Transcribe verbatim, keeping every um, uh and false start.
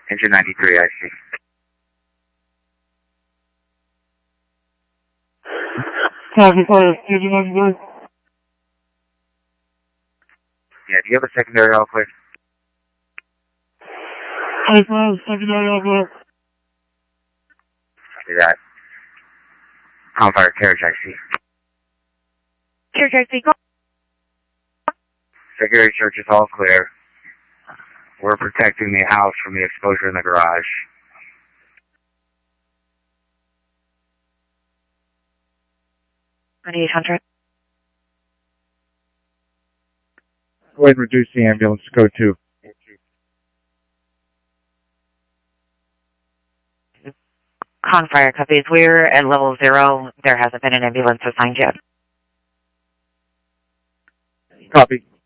Engine ninety-three, I see. Copy, fire, engine ninety-three. Yeah, do you have a secondary all clear? Hey, five, secondary all clear. Copy that. On fire, carriage, I see. Carriage, I see. Go. Secondary church is all clear. We're protecting the house from the exposure in the garage. twenty-eight hundred. Go ahead and reduce the ambulance to code two. Con fire copies. We're at level zero. There hasn't been an ambulance assigned yet. Copy.